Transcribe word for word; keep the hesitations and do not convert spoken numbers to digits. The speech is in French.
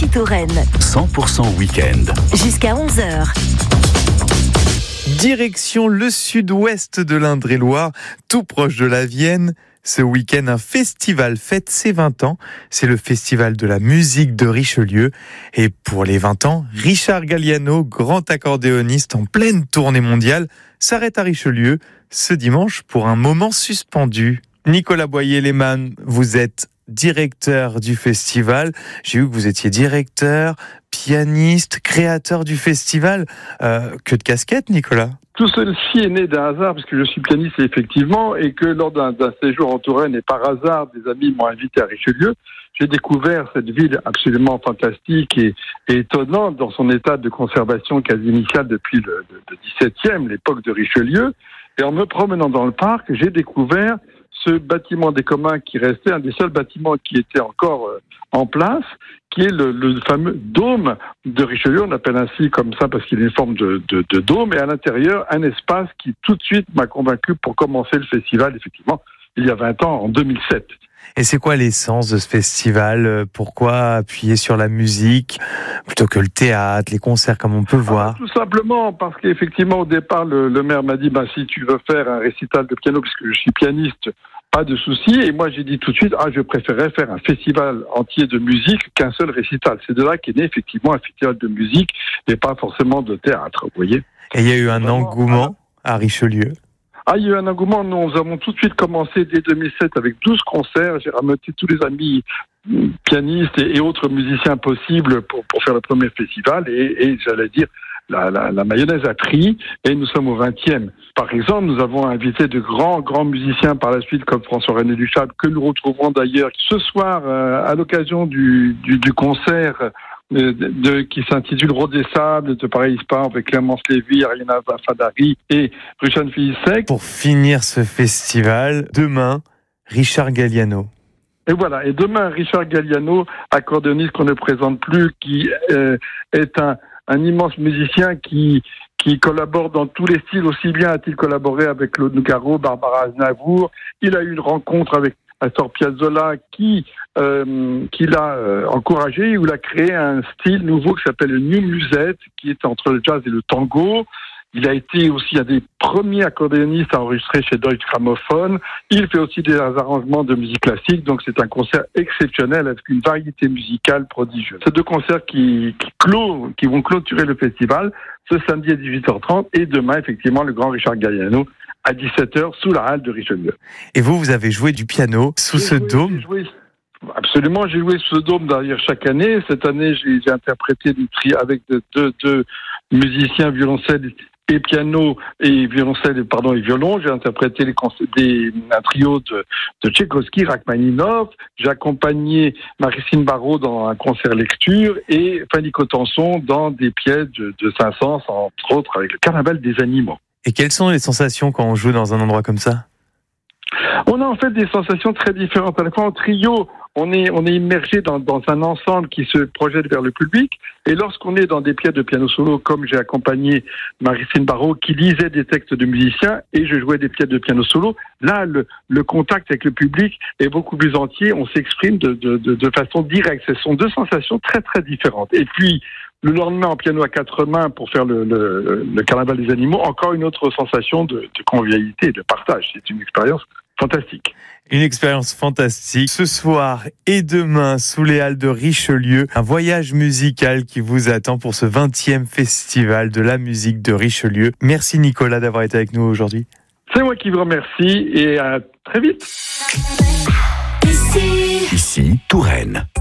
Touraine. cent pour cent week-end. Jusqu'à onze heures. Direction le sud-ouest de l'Indre-et-Loire, tout proche de la Vienne. Ce week-end, un festival fête ses vingt ans. C'est le festival de la musique de Richelieu. Et pour les vingt ans, Richard Galliano, grand accordéoniste en pleine tournée mondiale, s'arrête à Richelieu ce dimanche pour un moment suspendu. Nicolas Boyer-Lehmann, vous êtes directeur du festival. J'ai vu que vous étiez directeur, pianiste, créateur du festival. Euh, que de casquettes, Nicolas? Tout ceci est né d'un hasard, puisque je suis pianiste effectivement, et que lors d'un, d'un séjour en Touraine, et par hasard, des amis m'ont invité à Richelieu, j'ai découvert cette ville absolument fantastique et, et étonnante dans son état de conservation quasi initial depuis le, le, le dix-septième, l'époque de Richelieu. Et en me promenant dans le parc, j'ai découvert ce bâtiment des communs qui restait, un des seuls bâtiments qui était encore euh, en place, qui est le, le fameux dôme de Richelieu. On l'appelle ainsi comme ça parce qu'il a une forme de, de, de dôme, et à l'intérieur, un espace qui tout de suite m'a convaincu pour commencer le festival, effectivement, il y a vingt ans, en deux mille sept. Et c'est quoi l'essence de ce festival? Pourquoi appuyer sur la musique plutôt que le théâtre, les concerts comme on peut voir? Ah, tout simplement parce qu'effectivement, au départ, le, le maire m'a dit bah, si tu veux faire un récital de piano, puisque je suis pianiste, pas de souci. Et moi, j'ai dit tout de suite, ah, je préférais faire un festival entier de musique qu'un seul récital. C'est de là qu'est né effectivement un festival de musique et pas forcément de théâtre, vous voyez. Et il y a eu un Vraiment, engouement ah, à Richelieu. Ah, il y a eu un engouement. Nous avons tout de suite commencé dès deux mille sept avec douze concerts. J'ai ramené tous les amis pianistes et, et autres musiciens possibles pour, pour faire le premier festival. Et, et j'allais dire, la, la, la mayonnaise a pris et nous sommes au vingtième. Par exemple, nous avons invité de grands, grands musiciens par la suite, comme François-René Duchâble, que nous retrouverons d'ailleurs ce soir euh, à l'occasion du, du, du concert de, de, qui s'intitule Rôde des Sables de Paris Ispan avec Clémence Lévy, Ariana Fadari et Rushan Fils-Sec. Pour finir ce festival, demain, Richard Galliano. Et voilà, et demain, Richard Galliano, accordéoniste qu'on ne présente plus, qui euh, est un, un immense musicien qui, qui collabore dans tous les styles. Aussi bien a-t-il collaboré avec Claude Nougaro, Barbara Aznavour. Il a eu une rencontre avec Astor Piazzolla qui, euh, qui l'a euh, encouragé, où il a créé un style nouveau qui s'appelle le New Musette, qui est entre le jazz et le tango. Il a été aussi un des premiers accordéonistes à enregistrer chez Deutsche Grammophon. Il fait aussi des arrangements de musique classique, donc c'est un concert exceptionnel avec une variété musicale prodigieuse. Ces deux concerts qui, qui, clôt, qui vont clôturer le festival ce samedi à dix-huit heures trente et demain, effectivement, le grand Richard Galliano à dix-sept heures sous la halle de Richelieu. Et vous, vous avez joué du piano sous j'ai ce joué, dôme? j'ai joué, Absolument, j'ai joué sous ce dôme d'ailleurs chaque année. Cette année, j'ai, j'ai interprété du tri avec deux, deux, deux musiciens, violoncelle et piano et violoncelle, pardon, et violon. J'ai interprété les concerts, des, un trio de, de Tchaïkovski, Rachmaninov. J'ai accompagné Maricine Barrault dans un concert lecture et Fanny Cotenson dans des pièces de, de Saint-Saëns, entre autres avec le Carnaval des animaux. Et quelles sont les sensations quand on joue dans un endroit comme ça? On a en fait des sensations très différentes. À la fois en trio, on est, on est immergé dans, dans un ensemble qui se projette vers le public. Et lorsqu'on est dans des pièces de piano solo, comme j'ai accompagné Maricine Barrault, qui lisait des textes de musiciens, et je jouais des pièces de piano solo, là, le, le contact avec le public est beaucoup plus entier. On s'exprime de, de, de, de façon directe. Ce sont deux sensations très, très différentes. Et puis, le lendemain, en piano à quatre mains pour faire le, le, le Carnaval des animaux, encore une autre sensation de, de convivialité et de partage. C'est une expérience fantastique. Une expérience fantastique. Ce soir et demain, sous les halles de Richelieu, un voyage musical qui vous attend pour ce vingtième festival de la musique de Richelieu. Merci Nicolas d'avoir été avec nous aujourd'hui. C'est moi qui vous remercie et à très vite. Ici, Ici Touraine.